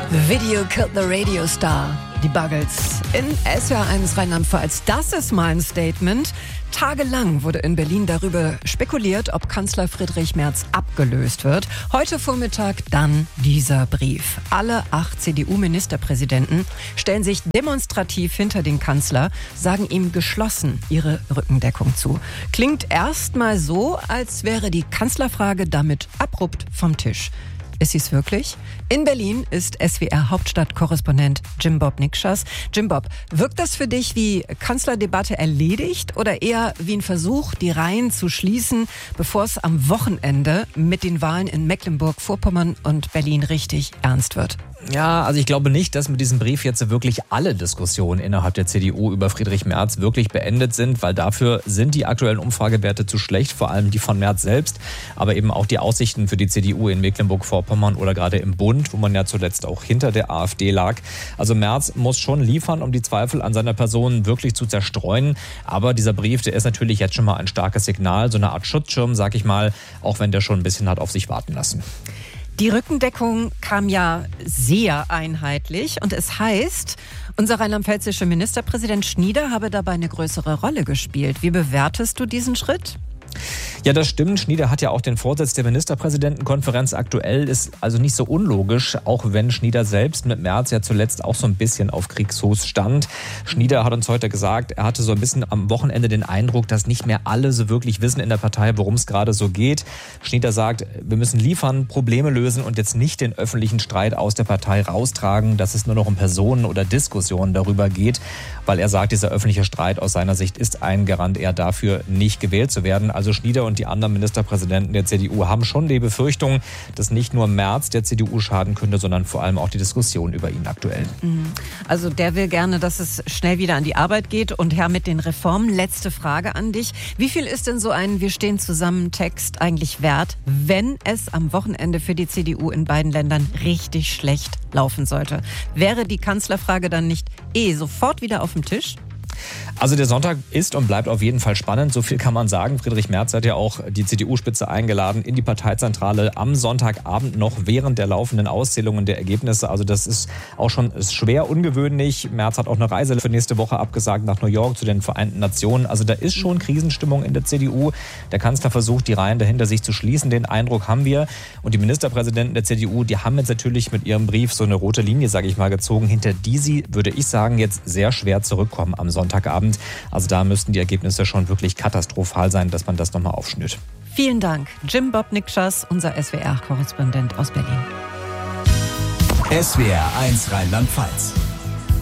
Video killed the Radio Star. Die Buggles in SWR1 Rheinland-Pfalz. Das ist mal ein Statement. Tagelang wurde in Berlin darüber spekuliert, ob Kanzler Friedrich Merz abgelöst wird. Heute Vormittag dann dieser Brief. Alle 8 CDU-Ministerpräsidenten stellen sich demonstrativ hinter den Kanzler, sagen ihm geschlossen ihre Rückendeckung zu. Klingt erstmal so, als wäre die Kanzlerfrage damit abrupt vom Tisch. Ist sie es wirklich? In Berlin ist SWR-Hauptstadtkorrespondent Jim Bob Nikschas. Jim Bob, wirkt das für dich wie Kanzlerdebatte erledigt oder eher wie ein Versuch, die Reihen zu schließen, bevor es am Wochenende mit den Wahlen in Mecklenburg-Vorpommern und Berlin richtig ernst wird? Ja, also ich glaube nicht, dass mit diesem Brief jetzt wirklich alle Diskussionen innerhalb der CDU über Friedrich Merz wirklich beendet sind, weil dafür sind die aktuellen Umfragewerte zu schlecht, vor allem die von Merz selbst, aber eben auch die Aussichten für die CDU in Mecklenburg-Vorpommern oder gerade im Bund, wo man ja zuletzt auch hinter der AfD lag. Also Merz muss schon liefern, um die Zweifel an seiner Person wirklich zu zerstreuen, aber dieser Brief, der ist natürlich jetzt schon mal ein starkes Signal, so eine Art Schutzschirm, sag ich mal, auch wenn der schon ein bisschen hat auf sich warten lassen. Die Rückendeckung kam ja sehr einheitlich und es heißt, unser rheinland-pfälzische Ministerpräsident Schnieder habe dabei eine größere Rolle gespielt. Wie bewertest du diesen Schritt? Ja, das stimmt. Schnieder hat ja auch den Vorsitz der Ministerpräsidentenkonferenz aktuell, ist also nicht so unlogisch, auch wenn Schnieder selbst mit Merz ja zuletzt auch so ein bisschen auf Kriegsfuß stand. Schnieder hat uns heute gesagt, er hatte so ein bisschen am Wochenende den Eindruck, dass nicht mehr alle so wirklich wissen in der Partei, worum es gerade so geht. Schnieder sagt, wir müssen liefern, Probleme lösen und jetzt nicht den öffentlichen Streit aus der Partei raustragen, dass es nur noch um Personen oder Diskussionen darüber geht, weil er sagt, dieser öffentliche Streit aus seiner Sicht ist ein Garant eher dafür, nicht gewählt zu werden. Also Schnieder und die anderen Ministerpräsidenten der CDU haben schon die Befürchtung, dass nicht nur Merz der CDU schaden könnte, sondern vor allem auch die Diskussion über ihn aktuell. Also der will gerne, dass es schnell wieder an die Arbeit geht. Und Herr, mit den Reformen, letzte Frage an dich. Wie viel ist denn so ein Wir stehen zusammen Text eigentlich wert, wenn es am Wochenende für die CDU in beiden Ländern richtig schlecht laufen sollte? Wäre die Kanzlerfrage dann nicht sofort wieder auf dem Tisch? Also der Sonntag ist und bleibt auf jeden Fall spannend, so viel kann man sagen. Friedrich Merz hat ja auch die CDU-Spitze eingeladen in die Parteizentrale am Sonntagabend noch während der laufenden Auszählungen der Ergebnisse. Also das ist auch schon schwer ungewöhnlich. Merz hat auch eine Reise für nächste Woche abgesagt nach New York zu den Vereinten Nationen. Also da ist schon Krisenstimmung in der CDU. Der Kanzler versucht, die Reihen dahinter sich zu schließen. Den Eindruck haben wir. Und die Ministerpräsidenten der CDU, die haben jetzt natürlich mit ihrem Brief so eine rote Linie, sage ich mal, gezogen, hinter die sie, würde ich sagen, jetzt sehr schwer zurückkommen am Sonntagabend. Also da müssten die Ergebnisse schon wirklich katastrophal sein, dass man das nochmal aufschnürt. Vielen Dank. Jim Bob Nikschas, unser SWR-Korrespondent aus Berlin. SWR1 Rheinland-Pfalz.